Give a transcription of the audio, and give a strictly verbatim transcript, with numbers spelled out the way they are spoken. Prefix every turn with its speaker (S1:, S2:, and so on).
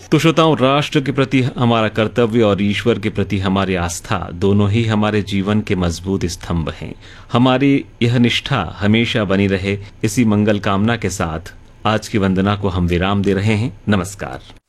S1: तो श्रोताओं, राष्ट्र के प्रति हमारा कर्तव्य और ईश्वर के प्रति हमारी आस्था दोनों ही हमारे जीवन के मजबूत स्तंभ हैं। हमारी यह निष्ठा हमेशा बनी रहे, इसी मंगल कामना के साथ आज की वंदना को हम विराम दे रहे हैं। नमस्कार।